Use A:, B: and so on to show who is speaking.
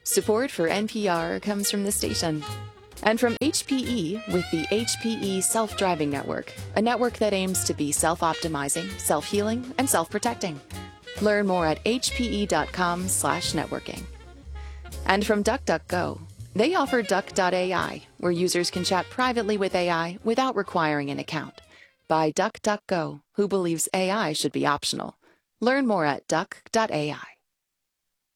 A: Support for NPR comes from the station. And from HPE with the HPE Self-Driving Network, a network that aims to be self-optimizing, self-healing, and self-protecting. Learn more at hpe.com/networking. And from DuckDuckGo, they offer Duck.ai, where users can chat privately with AI without requiring an account. By DuckDuckGo, who believes AI should be optional. Learn more at Duck.ai.